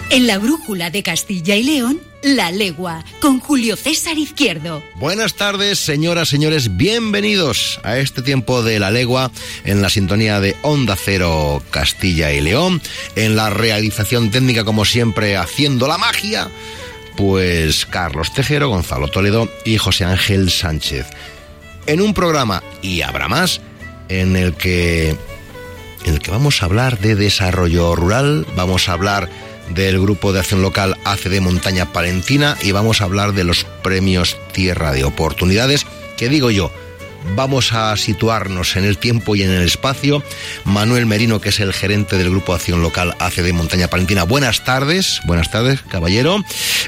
En la brújula de Castilla y León, La Legua, con Julio César Izquierdo. Buenas tardes, señoras, señores, bienvenidos a este tiempo de La Legua en la sintonía de Onda Cero Castilla y León. En la realización técnica, como siempre, haciendo la magia, pues Carlos Tejero, Gonzalo Toledo y José Ángel Sánchez. En un programa, y habrá más, en el que vamos a hablar de desarrollo rural, vamos a hablar del Grupo de Acción Local ACD Montaña Palentina y vamos a hablar de los premios Tierra de Oportunidades, que digo yo, vamos a situarnos en el tiempo y en el espacio. Manuel Merino, que es el gerente del Grupo de Acción Local ACD Montaña Palentina. Buenas tardes, caballero.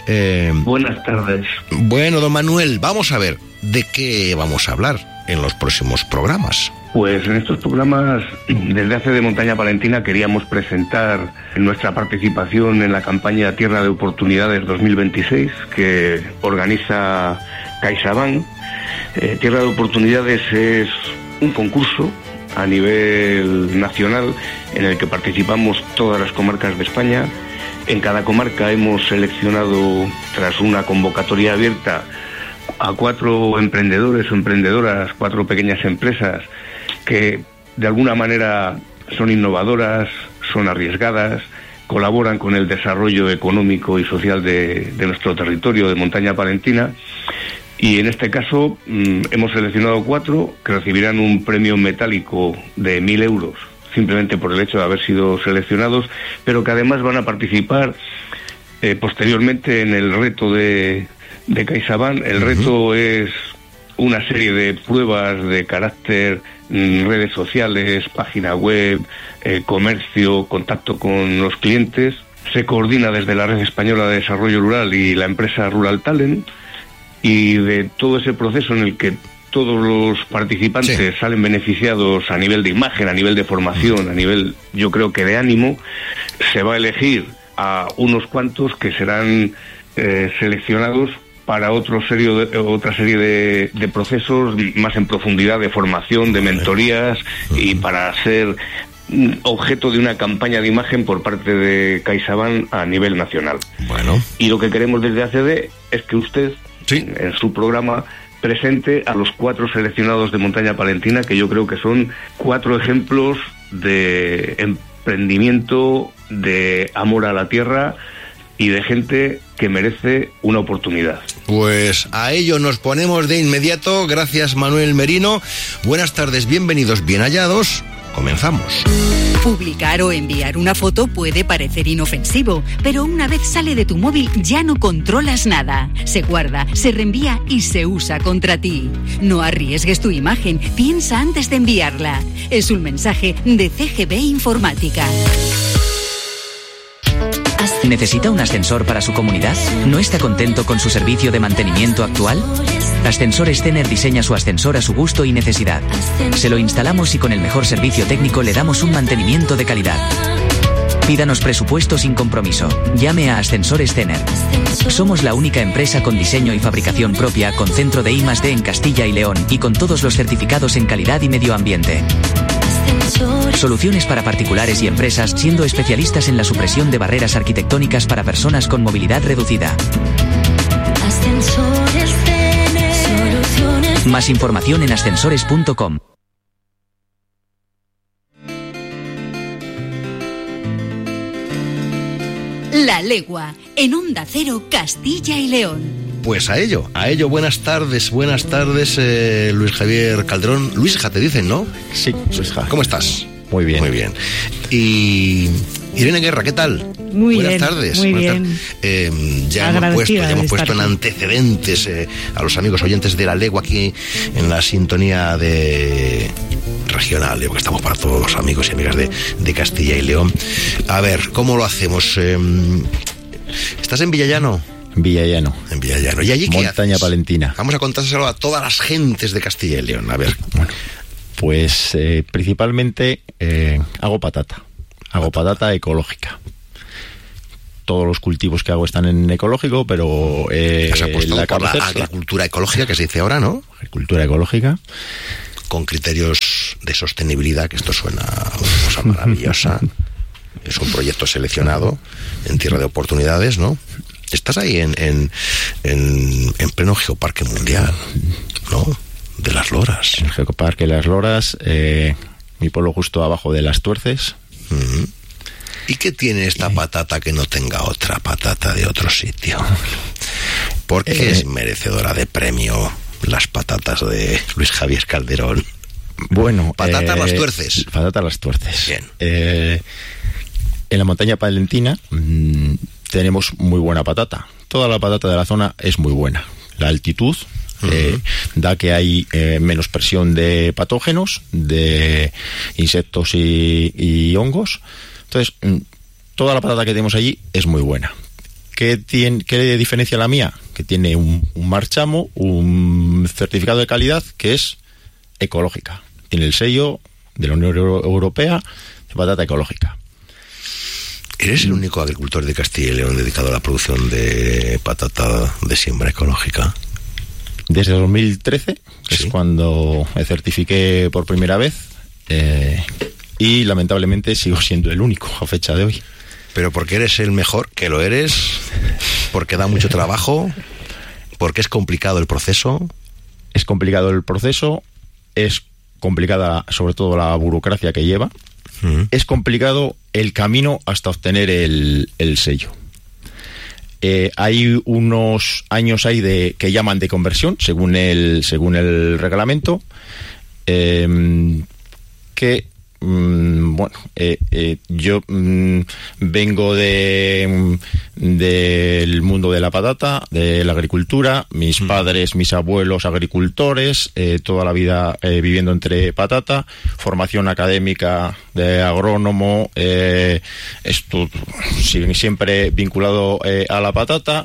Buenas tardes. Bueno, don Manuel, vamos a ver, ¿de qué vamos a hablar en los próximos programas? Pues en estos programas, desde ACD Montaña Palentina, queríamos presentar nuestra participación en la campaña Tierra de Oportunidades 2026, que organiza CaixaBank. Tierra de Oportunidades es un concurso a nivel nacional en el que participamos todas las comarcas de España. En cada comarca hemos seleccionado, tras una convocatoria abierta, a 4 emprendedores o emprendedoras, 4 pequeñas empresas que de alguna manera son innovadoras, son arriesgadas, colaboran con el desarrollo económico y social de nuestro territorio de Montaña Palentina. Y en este caso hemos seleccionado 4 que recibirán un premio metálico de 1.000 euros, simplemente por el hecho de haber sido seleccionados, pero que además van a participar posteriormente en el reto de CaixaBank. El reto es una serie de pruebas de carácter, redes sociales, página web, comercio, contacto con los clientes. Se coordina desde la Red Española de Desarrollo Rural y la empresa Rural Talent, y de todo ese proceso en el que todos los participantes salen beneficiados a nivel de imagen, a nivel de formación, a nivel, yo creo que de ánimo, se va a elegir a unos cuantos que serán seleccionados para otra serie de procesos más en profundidad, de formación, de mentorías, y para ser objeto de una campaña de imagen por parte de CaixaBank a nivel nacional. Bueno. Y lo que queremos desde ACD es que usted, en su programa, presente a los 4 seleccionados de Montaña Palentina, que yo creo que son 4 ejemplos de emprendimiento, de amor a la tierra y de gente que merece una oportunidad. Pues a ello nos ponemos de inmediato. Gracias, Manuel Merino. Buenas tardes, bienvenidos, bien hallados. Comenzamos. Publicar o enviar una foto puede parecer inofensivo, pero una vez sale de tu móvil ya no controlas nada. Se guarda, se reenvía y se usa contra ti. No arriesgues tu imagen, piensa antes de enviarla. Es un mensaje de CGB Informática. ¿Necesita un ascensor para su comunidad? ¿No está contento con su servicio de mantenimiento actual? Ascensores Tener diseña su ascensor a su gusto y necesidad. Se lo instalamos y con el mejor servicio técnico le damos un mantenimiento de calidad. Pídanos presupuesto sin compromiso. Llame a Ascensores Tener. Somos la única empresa con diseño y fabricación propia, con centro de I+D en Castilla y León y con todos los certificados en calidad y medio ambiente. Soluciones para particulares y empresas, siendo especialistas en la supresión de barreras arquitectónicas para personas con movilidad reducida. Más información en ascensores.com. La Legua, en Onda Cero Castilla y León. Pues a ello, buenas tardes, Luis Javier Calderón. Luisja te dicen, ¿no? Sí, Luisja. ¿Cómo estás? Muy bien. Muy bien. Y Irene Guerra, ¿qué tal? Muy buenas bien, tardes. muy buenas bien. Ya hemos puesto en antecedentes a los amigos oyentes de La Legua aquí en la sintonía de regional, porque estamos para todos los amigos y amigas de Castilla y León. A ver, ¿cómo lo hacemos? ¿Estás en Villallano? En Villallano. ¿Y allí qué Montaña haces? Palentina. Vamos a contárselo a todas las gentes de Castilla y León. A ver. Bueno, pues principalmente hago patata. Hago patata ecológica. Todos los cultivos que hago están en ecológico, pero has apostado por la agricultura ecológica, que se dice ahora, ¿no? Agricultura ecológica. Con criterios de sostenibilidad, que esto suena a una cosa maravillosa. es un proyecto seleccionado en Tierra de Oportunidades, ¿no? Estás ahí en pleno Geoparque Mundial, ¿no? De Las Loras. El Geoparque de Las Loras, mi pueblo justo abajo de Las Tuerces. Uh-huh. ¿Y qué tiene esta patata que no tenga otra patata de otro sitio? ¿Por qué es merecedora de premio las patatas de Luis Javier Calderón? Bueno, Patatas Las Tuerces. Patatas Las Tuerces. Bien. En la montaña palentina tenemos muy buena patata. Toda la patata de la zona es muy buena. La altitud da que hay menos presión de patógenos, de insectos y hongos. Entonces, toda la patata que tenemos allí es muy buena. ¿Qué diferencia la mía? Que tiene un marchamo, un certificado de calidad que es ecológica. Tiene el sello de la Unión Europea de patata ecológica. ¿Eres el único agricultor de Castilla y León dedicado a la producción de patata de siembra ecológica? Desde 2013, que ¿Sí? es cuando me certifiqué por primera vez, y lamentablemente sigo siendo el único a fecha de hoy. ¿Pero porque eres el mejor, que lo eres? ¿Porque da mucho trabajo? ¿Porque es complicado el proceso? Es complicado el proceso, es complicada sobre todo la burocracia que lleva, es complicado el camino hasta obtener el sello. Hay unos años ahí que llaman de conversión, según el reglamento, que yo vengo del mundo de la patata, de la agricultura, mis padres, mis abuelos agricultores, toda la vida viviendo entre patata, formación académica de agrónomo, siempre vinculado a la patata,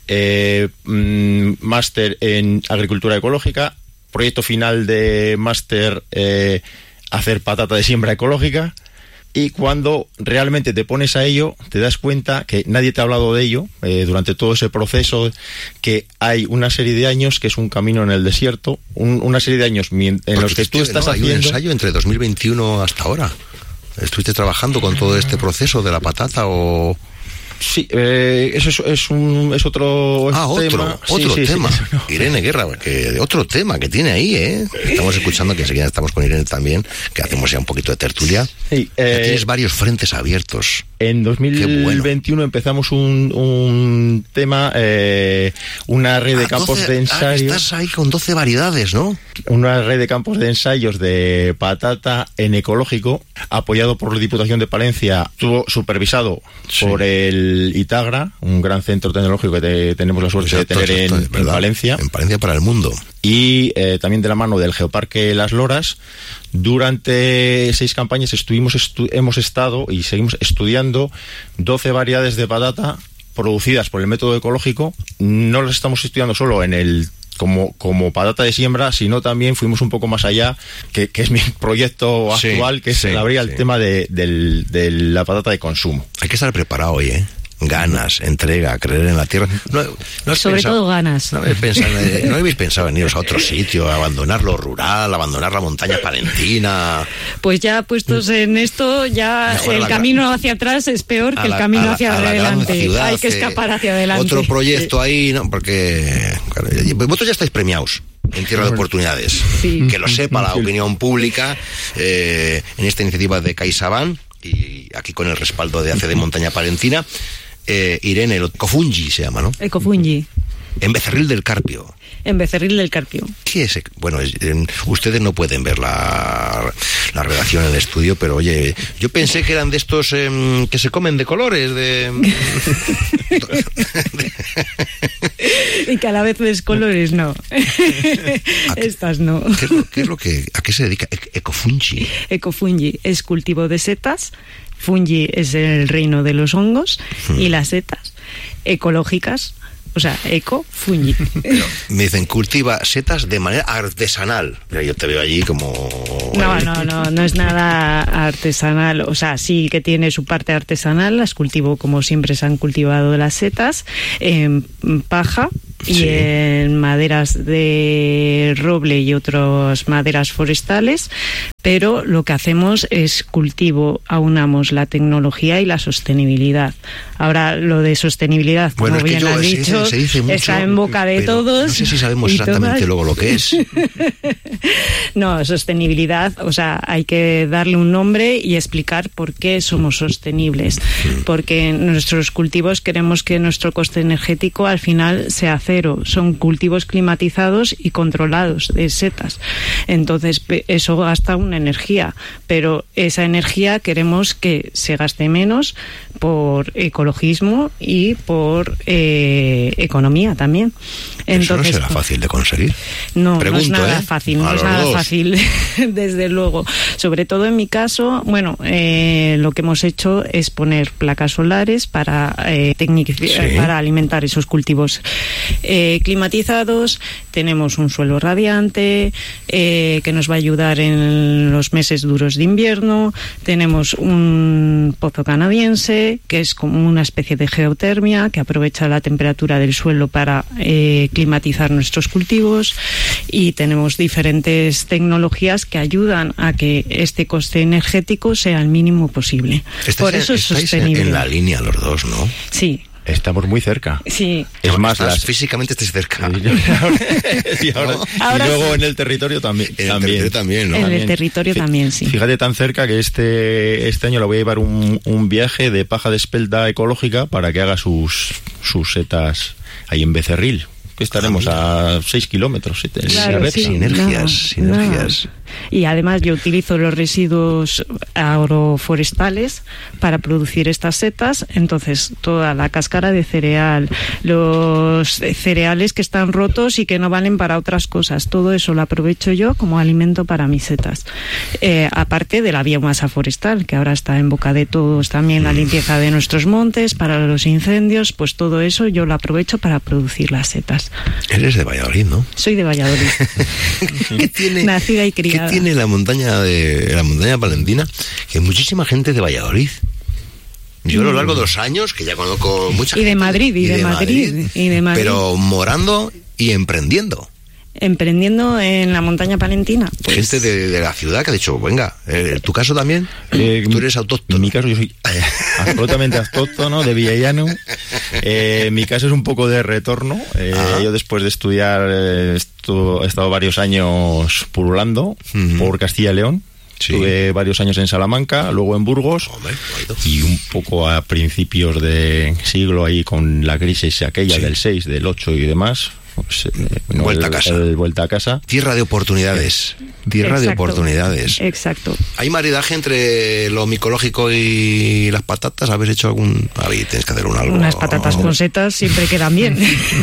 máster en agricultura ecológica, proyecto final de máster hacer patata de siembra ecológica, y cuando realmente te pones a ello te das cuenta que nadie te ha hablado de ello durante todo ese proceso, que hay una serie de años que es un camino en el desierto, una serie de años en los que tú estás haciendo... Hay un ensayo entre 2021 hasta ahora. ¿Estuviste trabajando con todo este proceso de la patata o...? Sí, eso es otro tema. Otro tema. Sí, no. Irene Guerra, otro tema que tiene ahí, ¿eh? Estamos escuchando, que enseguida estamos con Irene también, que hacemos ya un poquito de tertulia. Sí, ya tienes varios frentes abiertos. En 2021 empezamos un tema, una red de campos de ensayos. Estás ahí con 12 variedades, ¿no? Una red de campos de ensayos de patata en ecológico, apoyado por la Diputación de Palencia, estuvo supervisado por el Itagra, un gran centro tecnológico que tenemos la suerte de tener en Palencia. En Palencia para el mundo. Y también de la mano del Geoparque Las Loras. Durante 6 campañas hemos estado y seguimos estudiando 12 variedades de patata producidas por el método ecológico. No las estamos estudiando solo como patata de siembra, sino también fuimos un poco más allá, que es mi proyecto actual, que es el tema de la patata de consumo. Hay que estar preparado hoy, ¿eh? Ganas, entrega, creer en la tierra. No sobre todo ganas. No habéis pensado en iros a otro sitio, abandonar lo rural, abandonar la montaña palentina. Pues ya puestos en esto, ya el camino hacia atrás es peor que el camino hacia adelante. Hay que escapar hacia adelante. Otro proyecto ahí, ¿no? Porque vosotros ya estáis premiados en Tierra de Oportunidades. Sí. Que lo sepa la opinión pública en esta iniciativa de CaixaBank, y aquí con el respaldo de ACD Montaña Palentina. Irene, el Ecofungi se llama, ¿no? Ecofungi. En Becerril del Carpio. En Becerril del Carpio. ¿Qué es? Bueno, ustedes no pueden ver la redacción en el estudio, pero oye, yo pensé que eran de estos que se comen de colores, Y que a la vez ves colores, no. Estas no. ¿A qué se dedica Ecofungi? Ecofungi es cultivo de setas. Fungi es el reino de los hongos, y las setas ecológicas, o sea, eco-fungi. Me dicen, cultiva setas de manera artesanal. Mira, yo te veo allí como... No es nada artesanal. O sea, sí que tiene su parte artesanal. Las cultivo como siempre se han cultivado las setas, en paja, y en maderas de roble y otras maderas forestales, pero lo que hacemos es cultivo, aunamos la tecnología y la sostenibilidad. Ahora, lo de sostenibilidad, como bien has dicho, se dice mucho, está en boca de todos. No sé si sabemos exactamente luego lo que es. No, sostenibilidad, o sea, hay que darle un nombre y explicar por qué somos sostenibles. Porque en nuestros cultivos queremos que nuestro coste energético al final sea cero. Son cultivos climatizados y controlados de setas. Entonces, eso gasta una energía, pero esa energía queremos que se gaste menos por ecologismo y por economía también. Entonces, ¿eso no será fácil de conseguir? No, pregunto, no es nada fácil, no es nada fácil, desde luego. Sobre todo en mi caso, bueno, lo que hemos hecho es poner placas solares para para alimentar esos cultivos climatizados. Tenemos un suelo radiante que nos va a ayudar en los meses duros de invierno. Tenemos un pozo canadiense que es como una especie de geotermia que aprovecha la temperatura del suelo para climatizar nuestros cultivos, y tenemos diferentes tecnologías que ayudan a que este coste energético sea el mínimo posible. Por eso es sostenible. En la línea los dos, ¿no? Sí. Estamos muy cerca. Sí. Es más, físicamente estés cerca. Y luego en el territorio también. En el territorio también, ¿no? En el territorio también, sí. Fíjate, tan cerca que este año le voy a llevar un viaje de paja de espelta ecológica para que haga sus setas ahí en Becerril. Que estaremos a 6 kilómetros. Claro, sí, sinergias. Y además yo utilizo los residuos agroforestales para producir estas setas. Entonces toda la cáscara de cereal, los cereales que están rotos y que no valen para otras cosas, todo eso lo aprovecho yo como alimento para mis setas. Aparte de la biomasa forestal, que ahora está en boca de todos, también la limpieza de nuestros montes para los incendios, pues todo eso yo lo aprovecho para producir las setas. Eres de Valladolid, ¿no? Soy de Valladolid. ¿Qué tiene, nacida y criada? ¿Qué tiene la montaña palentina? Que hay muchísima gente de Valladolid. Yo a lo largo de los años, que ya conozco mucha gente. Y de Madrid. Pero morando y emprendiendo. Emprendiendo en la montaña palentina. Pues... Gente de la ciudad que ha dicho, venga, ¿tu caso también? Tú eres autóctono. En mi caso yo soy absolutamente autóctono, de Villellano. Mi caso es un poco de retorno. Yo después de estudiar he estado varios años pululando por Castilla y León. Sí. Estuve varios años en Salamanca, luego en Burgos. Y un poco a principios de siglo ahí con la crisis aquella del 6, del 8 y demás. Pues, vuelta a casa. Tierra de oportunidades. De oportunidades. Exacto. ¿Hay maridaje entre lo micológico y las patatas? ¿Habéis hecho algún...? Tienes que hacer algo. Unas patatas con setas siempre quedan bien.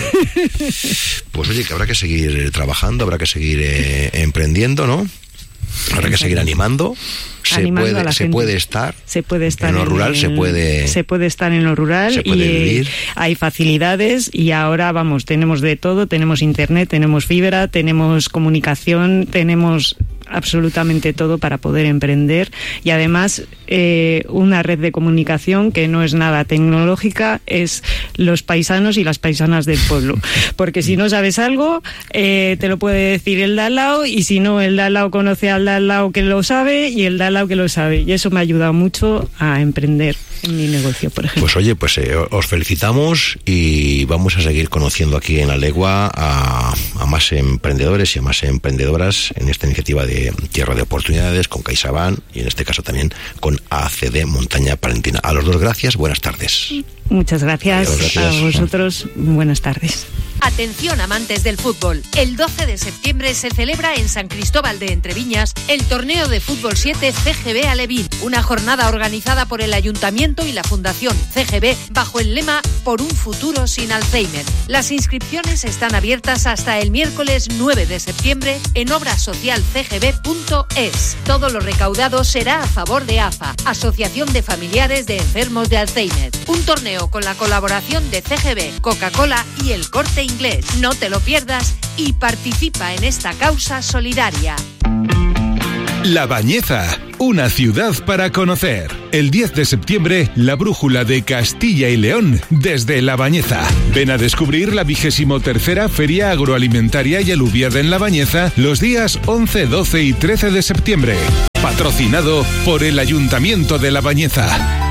Pues oye, que habrá que seguir trabajando, habrá que seguir emprendiendo, ¿no? Habrá que seguir animando. Se puede estar en lo rural, se puede estar en lo rural y vivir. Hay facilidades, y ahora tenemos de todo, tenemos internet, tenemos fibra, tenemos comunicación, tenemos absolutamente todo para poder emprender, y además una red de comunicación que no es nada tecnológica, es los paisanos y las paisanas del pueblo, porque si no sabes algo te lo puede decir el de al lado, y si no, el de al lado conoce al de al lado que lo sabe, y el de al lado que lo sabe, y eso me ha ayudado mucho a emprender en mi negocio, por ejemplo. Pues oye, os felicitamos, y vamos a seguir conociendo aquí en La Legua a más emprendedores y a más emprendedoras en esta iniciativa de Tierra de Oportunidades con CaixaBank, y en este caso también con ACD Montaña Palentina. A los dos, gracias, buenas tardes. Muchas gracias. A vosotros, buenas tardes. Atención, amantes del fútbol. El 12 de septiembre se celebra en San Cristóbal de Entreviñas el torneo de fútbol 7 CGB Alevín, una jornada organizada por el Ayuntamiento y la Fundación CGB bajo el lema Por un futuro sin Alzheimer. Las inscripciones están abiertas hasta el miércoles 9 de septiembre en obrasocialcgb.es. Todo lo recaudado será a favor de AFA, Asociación de Familiares de Enfermos de Alzheimer. Un torneo con la colaboración de CGB, Coca-Cola y El Corte Inglés. No te lo pierdas y participa en esta causa solidaria. La Bañeza una ciudad para conocer. El 10 de septiembre, la brújula de Castilla y León desde La Bañeza. Ven a descubrir la 23ª Feria Agroalimentaria y Aluviada en La Bañeza los días 11, 12 y 13 de septiembre. Patrocinado por el Ayuntamiento de La Bañeza.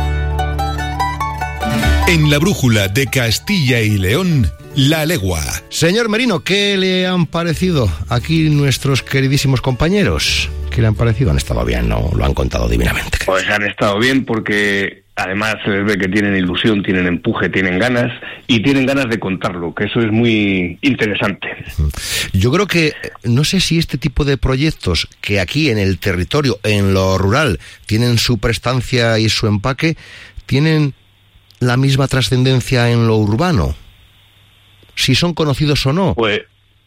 En la brújula de Castilla y León, La Legua. Señor Merino, ¿qué le han parecido aquí nuestros queridísimos compañeros? ¿Qué le han parecido? ¿Han estado bien? ¿No? Lo han contado divinamente. Pues han estado bien porque además se les ve que tienen ilusión, tienen empuje, tienen ganas y tienen ganas de contarlo, que eso es muy interesante. Yo creo que, no sé si este tipo de proyectos que aquí en el territorio, en lo rural, tienen su prestancia y su empaque, tienen la misma trascendencia en lo urbano. Si son conocidos o no. Pues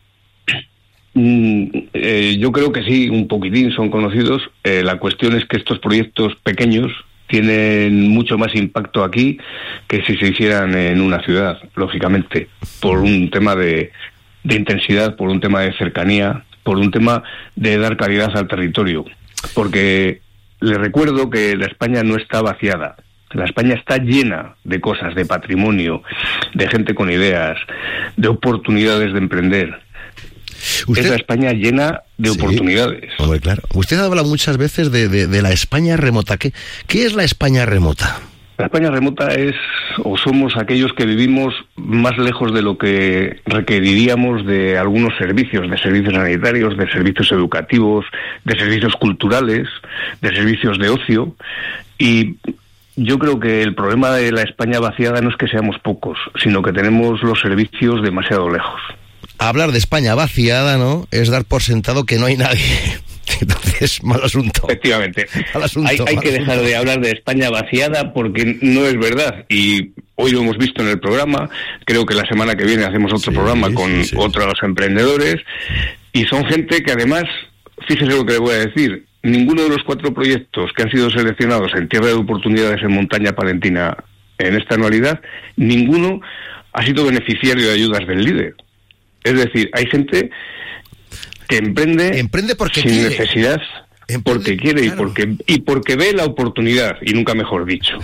yo creo que sí, un poquitín son conocidos. La cuestión es que estos proyectos pequeños tienen mucho más impacto aquí que si se hicieran en una ciudad, lógicamente, por un tema de intensidad, por un tema de cercanía, por un tema de dar calidad al territorio. Porque les recuerdo que la España no está vaciada. La España está llena de cosas, de patrimonio, de gente con ideas, de oportunidades de emprender. Es la España llena de oportunidades. Hombre, claro. Usted habla muchas veces de la España remota. ¿Qué es la España remota? La España remota es, o somos aquellos que vivimos más lejos de lo que requeriríamos de algunos servicios, de servicios sanitarios, de servicios educativos, de servicios culturales, de servicios de ocio. Y yo creo que el problema de la España vaciada no es que seamos pocos, sino que tenemos los servicios demasiado lejos. Hablar de España vaciada, ¿no?, es dar por sentado que no hay nadie. Entonces, mal asunto. Efectivamente. Hay que dejar de hablar de España vaciada porque no es verdad. Y hoy lo hemos visto en el programa. Creo que la semana que viene hacemos otro programa con otros emprendedores. Y son gente que además, fíjese lo que le voy a decir, ninguno de los 4 proyectos que han sido seleccionados en Tierra de Oportunidades en Montaña Palentina en esta anualidad, ninguno ha sido beneficiario de ayudas del líder. Es decir, hay gente que emprende porque sin quiere. Necesidad, porque quiere, claro. y porque ve la oportunidad, y nunca mejor dicho.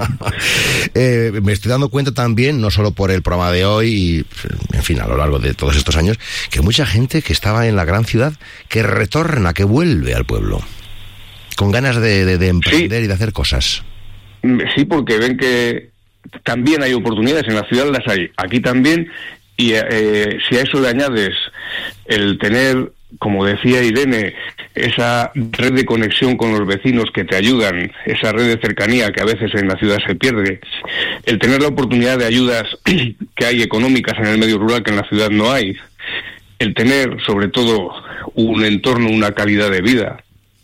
Me estoy dando cuenta también, no solo por el programa de hoy, y en fin, a lo largo de todos estos años, que mucha gente que estaba en la gran ciudad, que retorna, que vuelve al pueblo, con ganas de emprender y de hacer cosas. Sí, porque ven que también hay oportunidades, en la ciudad las hay, aquí también. Y si a eso le añades el tener, como decía Irene, esa red de conexión con los vecinos que te ayudan, esa red de cercanía que a veces en la ciudad se pierde, el tener la oportunidad de ayudas que hay económicas en el medio rural que en la ciudad no hay, el tener sobre todo un entorno, una calidad de vida,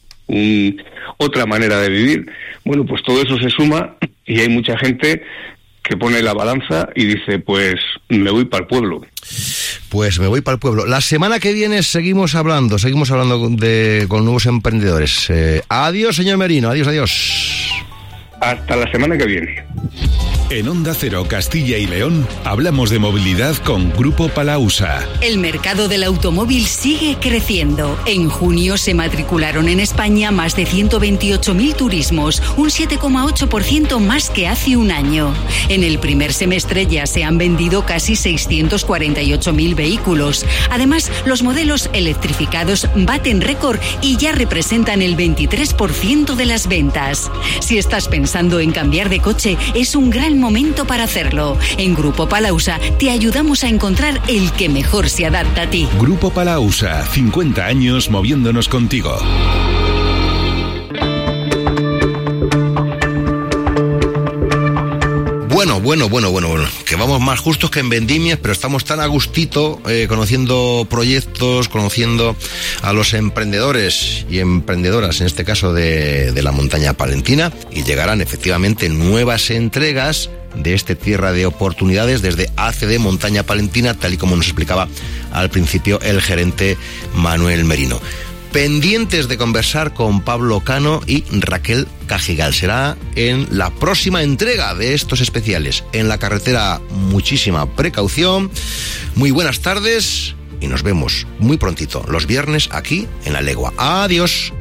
otra manera de vivir, bueno, pues todo eso se suma y hay mucha gente que pone la balanza y dice, pues me voy para el pueblo. Pues me voy para el pueblo. La semana que viene seguimos hablando con nuevos emprendedores. Adiós, señor Merino, adiós. Hasta la semana que viene. En Onda Cero Castilla y León hablamos de movilidad con Grupo Palausa. El mercado del automóvil sigue creciendo. En junio se matricularon en España más de 128.000 turismos, un 7,8% más que hace un año. En el primer semestre ya se han vendido casi 648.000 vehículos. Además, los modelos electrificados baten récord y ya representan el 23% de las ventas. Si estás pensando en cambiar de coche, es un gran momento para hacerlo. En Grupo Palausa te ayudamos a encontrar el que mejor se adapta a ti. Grupo Palausa, 50 años moviéndonos contigo. Bueno, que vamos más justos que en vendimias, pero estamos tan a gustito conociendo proyectos, conociendo a los emprendedores y emprendedoras, en este caso de la montaña palentina, y llegarán efectivamente nuevas entregas de este Tierra de Oportunidades desde ACD Montaña Palentina, tal y como nos explicaba al principio el gerente Manuel Merino. Pendientes de conversar con Pablo Cano y Raquel Cajigal. Será en la próxima entrega de estos especiales. En la carretera, muchísima precaución. Muy buenas tardes y nos vemos muy prontito, los viernes, aquí en La Legua. Adiós.